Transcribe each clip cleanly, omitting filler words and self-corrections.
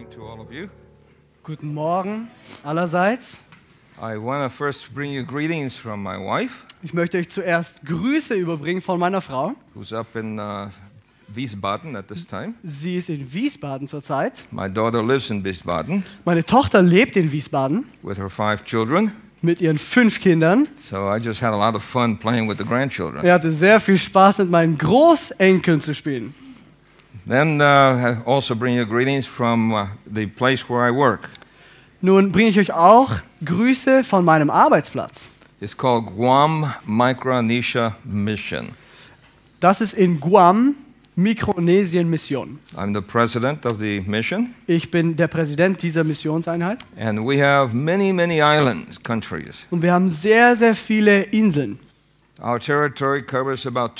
to all of you. Guten Morgen allerseits. I want to first bring you greetings from my wife, Ich möchte euch zuerst Grüße überbringen von meiner Frau. who's up in Wiesbaden at this time. Sie ist in Wiesbaden zurzeit. My daughter lives in Wiesbaden Meine Tochter lebt in Wiesbaden with her 5 children. mit ihren 5 Kindern. So I just had a lot of fun playing with the grandchildren. Er hatte sehr viel Spaß, mit meinen Großenkeln zu spielen. Then I also bring you greetings from the place where I work. Nun bringe ich euch auch Grüße von meinem Arbeitsplatz. It's called Guam Micronesia Mission. Das ist in Guam, Mikronesien Mission. I'm the president of the mission, Ich bin der Präsident dieser Missionseinheit. and we have many, many islands, countries. Und wir haben sehr, sehr viele Inseln. Our territory covers about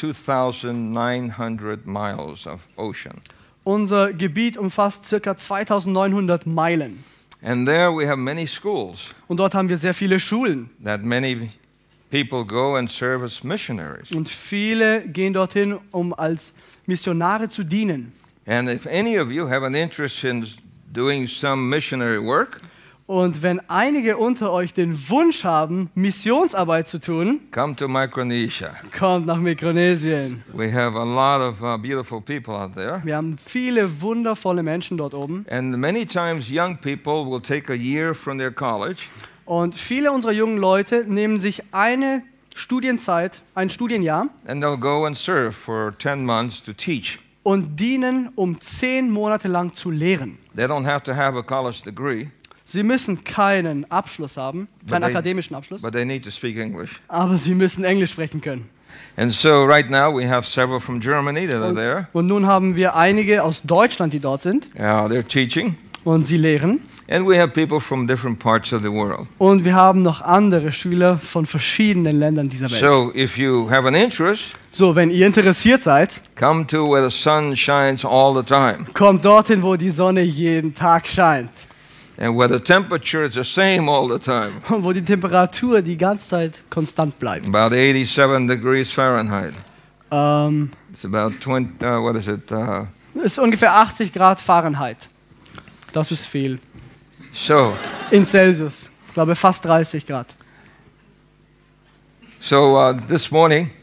2,900 miles of ocean. Unser Gebiet umfasst ca. 2900 Meilen. And there we have many schools Und dort haben wir sehr viele Schulen. that many people go and serve as missionaries. Und viele gehen dorthin, um als Missionare zu dienen. And if any of you have an interest in doing some missionary work, Und wenn einige unter euch den Wunsch haben, Missionsarbeit zu tun, come to Micronesia. kommt nach Mikronesien. We have a lot of beautiful people out there. Wir haben viele wundervolle Menschen dort oben. And many times young people will take a year from their college Und viele unserer jungen Leute nehmen sich eine Studienzeit, ein Studienjahr and they'll go and serve for 10 months to teach. und dienen, um 10 Monate lang zu lehren. They don't have to have a college degree, Sie müssen keinen Abschluss haben, keinen they- akademischen Abschluss, but they need to speak English. aber sie müssen Englisch sprechen können. And so right now we have several from Germany that are there. Und nun haben wir einige aus Deutschland, die dort sind They're teaching. und sie lehren. And we have people from different parts of the world. Und wir haben noch andere Schüler von verschiedenen Ländern dieser Welt. So if you have an interest, So, wenn ihr interessiert seid, come to where the sun shines all the time kommt dorthin, wo die Sonne jeden Tag scheint and where the temperature is the same all the time, und wo die Temperatur die ganze Zeit konstant bleibt. about 87 degrees Fahrenheit. Ähm, It's about 20, what is it? ist ungefähr 80 Grad Fahrenheit. Das ist viel. So In Celsius. Ich glaube fast 30 Grad. this morning